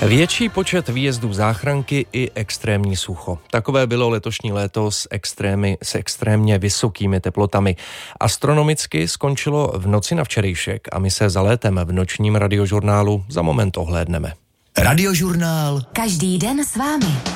Větší počet výjezdů záchranky i extrémní sucho. Takové bylo letošní léto s extrémně vysokými teplotami. Astronomicky skončilo v noci na včerejšek a my se za létem v nočním radiožurnálu za moment ohlédneme. Radiožurnál. Každý den s vámi.